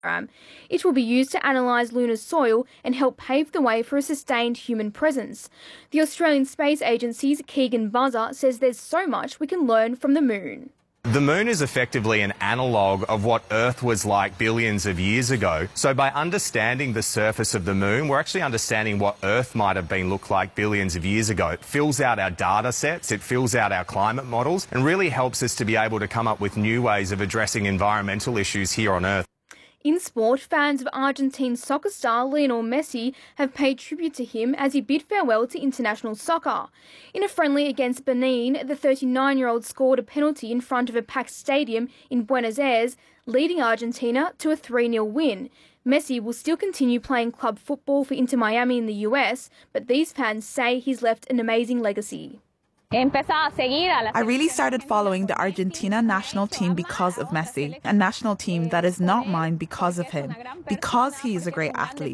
program. It will be used to analyse lunar soil and help pave the way for a sustained human presence. The Australian Space Agency's Keegan Buzzer says there's so much we can learn from the moon. The moon is effectively an analogue of what Earth was like billions of years ago. So by understanding the surface of the moon, we're actually understanding what Earth might have looked like billions of years ago. It fills out our data sets, it fills out our climate models, and really helps us to be able to come up with new ways of addressing environmental issues here on Earth. In sport, fans of Argentine soccer star Lionel Messi have paid tribute to him as he bid farewell to international soccer. In a friendly against Benin, the 39-year-old scored a penalty in front of a packed stadium in Buenos Aires, leading Argentina to a 3-0 win. Messi will still continue playing club football for Inter Miami in the US, but these fans say he's left an amazing legacy. I really started following the Argentina national team because of Messi, a national team that is not mine because of him, because he is a great athlete.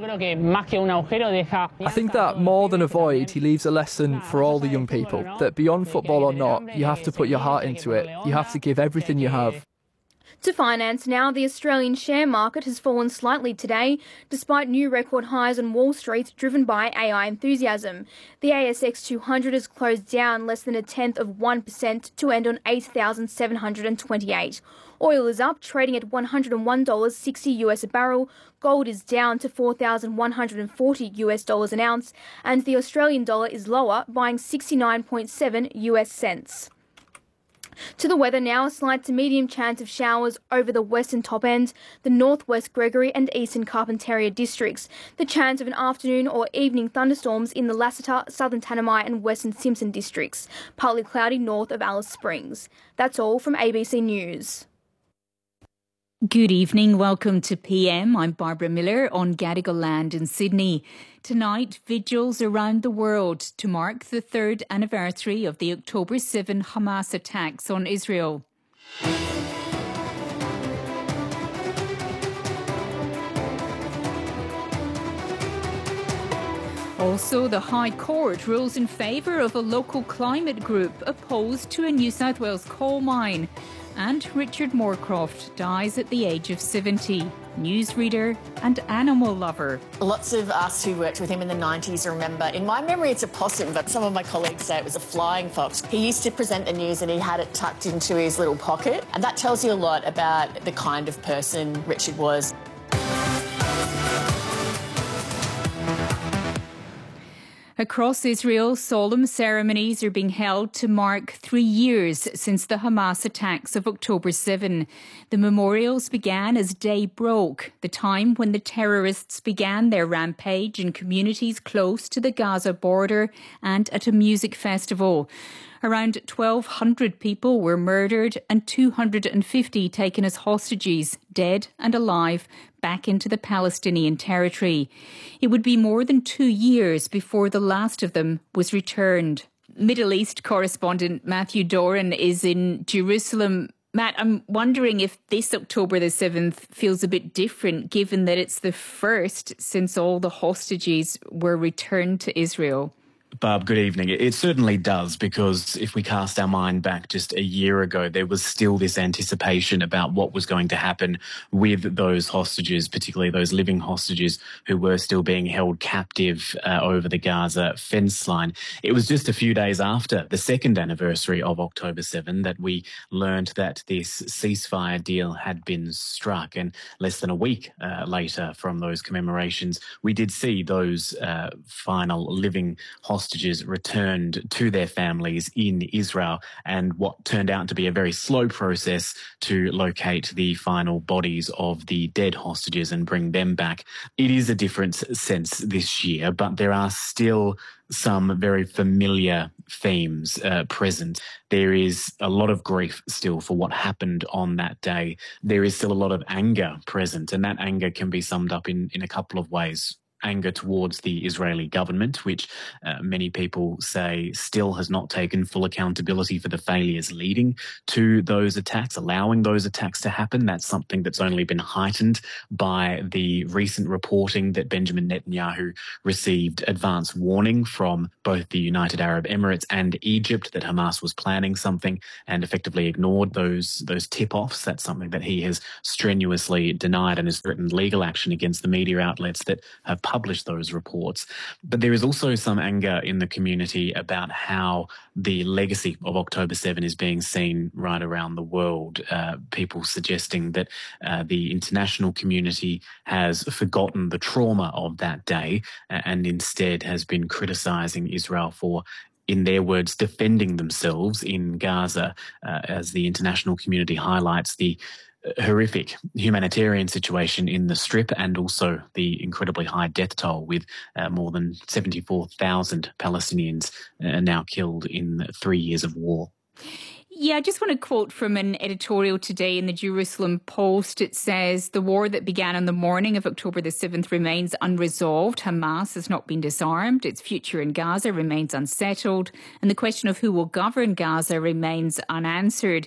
I think that more than a void, he leaves a lesson for all the young people, that beyond football or not, you have to put your heart into it. You have to give everything you have. To finance now, the Australian share market has fallen slightly today, despite new record highs on Wall Street driven by AI enthusiasm. The ASX 200 has closed down less than 0.1% to end on 8,728. Oil is up, trading at $101.60 US a barrel. Gold is down to $4,140 US dollars an ounce, and the Australian dollar is lower, buying 69.7 US cents. To the weather now, a slight to medium chance of showers over the western top end, the northwest Gregory and eastern Carpentaria districts. The chance of an afternoon or evening thunderstorms in the Lassiter, southern Tanami and western Simpson districts. Partly cloudy north of Alice Springs. That's all from ABC News. Good evening, welcome to PM. I'm Barbara Miller on Gadigal land in Sydney. Tonight, vigils around the world to mark the third anniversary of the October 7 Hamas attacks on Israel. Also, the High Court rules in favour of a local climate group opposed to a New South Wales coal mine. And Richard Moorcroft dies at the age of 70. Newsreader and animal lover. Lots of us who worked with him in the 90s remember, in my memory it's a possum, but some of my colleagues say it was a flying fox. He used to present the news and he had it tucked into his little pocket, and that tells you a lot about the kind of person Richard was. Across Israel, solemn ceremonies are being held to mark 3 years since the Hamas attacks of October 7. The memorials began as day broke, the time when the terrorists began their rampage in communities close to the Gaza border and at a music festival. Around 1,200 people were murdered and 250 taken as hostages, dead and alive, back into the Palestinian territory. It would be more than 2 years before the last of them was returned. Middle East correspondent Matthew Doran is in Jerusalem. Matt, I'm wondering if this October the 7th feels a bit different, given that it's the first since all the hostages were returned to Israel. Barb, good evening. It certainly does, because if we cast our mind back just a year ago, there was still this anticipation about what was going to happen with those hostages, particularly those living hostages who were still being held captive over the Gaza fence line. It was just a few days after the second anniversary of October 7 that we learned that this ceasefire deal had been struck. And less than a week later from those commemorations, we did see those final living hostages returned to their families in Israel, and what turned out to be a very slow process to locate the final bodies of the dead hostages and bring them back. It is a different sense this year, but there are still some very familiar themes present. There is a lot of grief still for what happened on that day. There is still a lot of anger present, and that anger can be summed up in a couple of ways. anger towards the Israeli government, which many people say still has not taken full accountability for the failures leading to those attacks, allowing those attacks to happen. That's something that's only been heightened by the recent reporting that Benjamin Netanyahu received advance warning from both the United Arab Emirates and Egypt that Hamas was planning something and effectively ignored those tip-offs. That's something that he has strenuously denied and has threatened legal action against the media outlets that have published those reports. But there is also some anger in the community about how the legacy of October 7 is being seen right around the world. People suggesting that the international community has forgotten the trauma of that day and instead has been criticising Israel for, in their words, defending themselves in Gaza, as the international community highlights the horrific humanitarian situation in the Strip and also the incredibly high death toll with more than 74,000 Palestinians now killed in 3 years of war. Yeah, I just want to quote from an editorial today in the Jerusalem Post. It says, the war that began on the morning of October the 7th remains unresolved. Hamas has not been disarmed. Its future in Gaza remains unsettled. And the question of who will govern Gaza remains unanswered.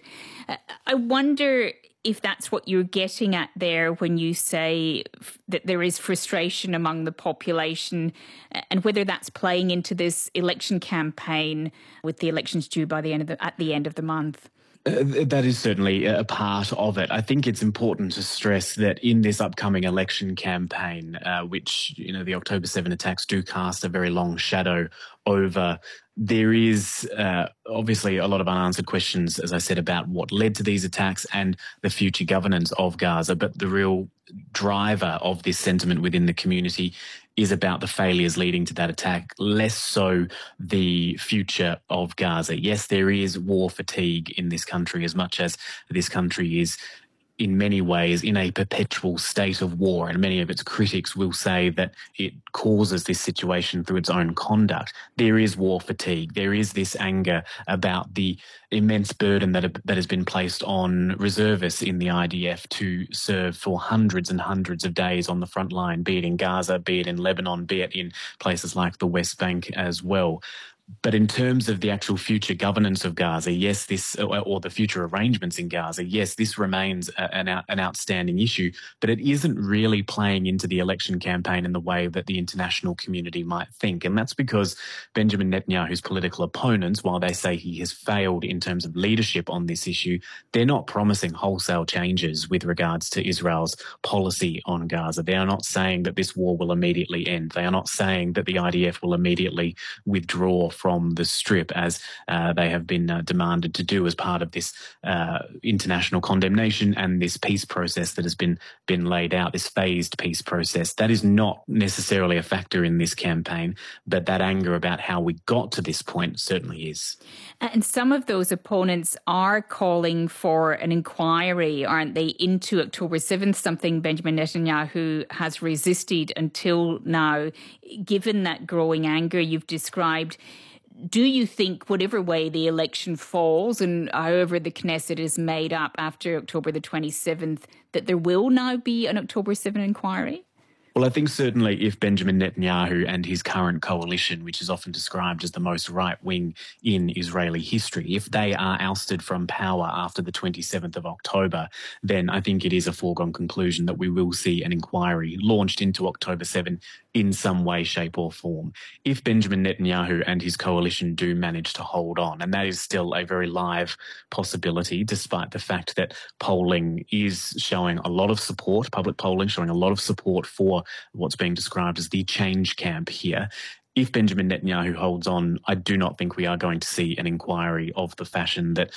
I wonder if that's what you're getting at there when you say that there is frustration among the population, and whether that's playing into this election campaign with the elections due by at the end of the month. That is certainly a part of it. I think it's important to stress that in this upcoming election campaign, which, the October 7 attacks do cast a very long shadow over, there is obviously a lot of unanswered questions, as I said, about what led to these attacks and the future governance of Gaza. But the real driver of this sentiment within the community is about the failures leading to that attack, less so the future of Gaza. Yes, there is war fatigue in this country, as much as this country is in many ways in a perpetual state of war, and many of its critics will say that it causes this situation through its own conduct. There is war fatigue. There is this anger about the immense burden that has been placed on reservists in the IDF to serve for hundreds and hundreds of days on the front line, be it in Gaza, be it in Lebanon, be it in places like the West Bank as well. But in terms of the actual future governance of Gaza, yes, or the future arrangements in Gaza, yes, this remains an outstanding issue, but it isn't really playing into the election campaign in the way that the international community might think. And that's because Benjamin Netanyahu's political opponents, while they say he has failed in terms of leadership on this issue, they're not promising wholesale changes with regards to Israel's policy on Gaza. They are not saying that this war will immediately end. They are not saying that the IDF will immediately withdraw from the Strip, as they have been demanded to do as part of this international condemnation and this peace process that has been laid out, this phased peace process. That is not necessarily a factor in this campaign, but that anger about how we got to this point certainly is. And some of those opponents are calling for an inquiry, aren't they, into October 7th, something Benjamin Netanyahu has resisted until now. Given that growing anger you've described, do you think whatever way the election falls and however the Knesset is made up after October the 27th, that there will now be an October 7 inquiry? Well, I think certainly if Benjamin Netanyahu and his current coalition, which is often described as the most right-wing in Israeli history, if they are ousted from power after the 27th of October, then I think it is a foregone conclusion that we will see an inquiry launched into October 7 in some way, shape or form. If Benjamin Netanyahu and his coalition do manage to hold on, and that is still a very live possibility, despite the fact that polling is showing a lot of support, public polling showing a lot of support for what's being described as the change camp here. If Benjamin Netanyahu holds on, I do not think we are going to see an inquiry of the fashion that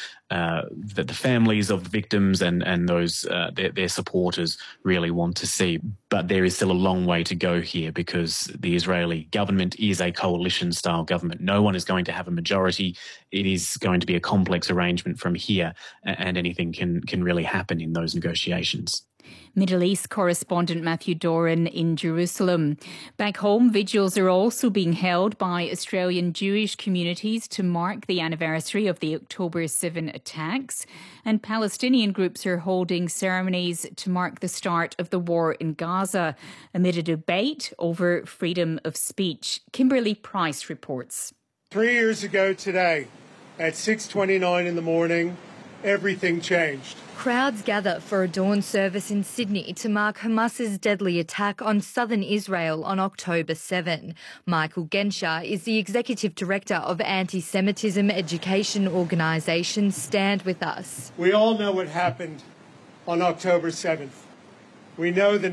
the families of the victims and those their supporters really want to see. But there is still a long way to go here, because the Israeli government is a coalition-style government. No one is going to have a majority. It is going to be a complex arrangement from here, and anything can really happen in those negotiations. Middle East correspondent Matthew Doran in Jerusalem. Back home, vigils are also being held by Australian Jewish communities to mark the anniversary of the October 7 attacks. And Palestinian groups are holding ceremonies to mark the start of the war in Gaza amid a debate over freedom of speech. Kimberly Price reports. 3 years ago today, at 6:29 in the morning, everything changed. Crowds gather for a dawn service in Sydney to mark Hamas's deadly attack on southern Israel on October 7. Michael Genscher is the executive director of anti-Semitism education organisation Stand With Us. We all know what happened on October 7th. We know the